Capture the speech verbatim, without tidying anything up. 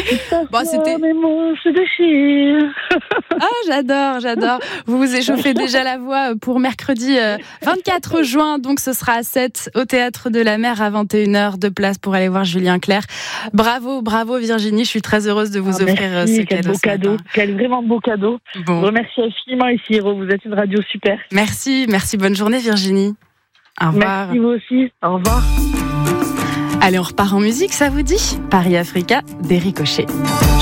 Bon, c'était... Mes mots se déchirent. Ah, j'adore, j'adore. Vous vous échauffez déjà la voix pour mercredi vingt-quatre juin, donc ce sera à sept au Théâtre de la Mer à vingt et une heures, de place pour aller voir Julien Clerc. Bravo, bravo Virginie, je suis très heureuse de vous ah, offrir merci, ce quel cadeau. Beau ce cadeau. matin. Quel vraiment beau cadeau. Bon. Je vous remercie infiniment ici, Hiro. Vous êtes une radio super. Merci, merci, bonne journée Virginie. Au revoir. Merci vous aussi, au revoir. Allez, on repart en musique, ça vous dit ? Paris Africa, des ricochets.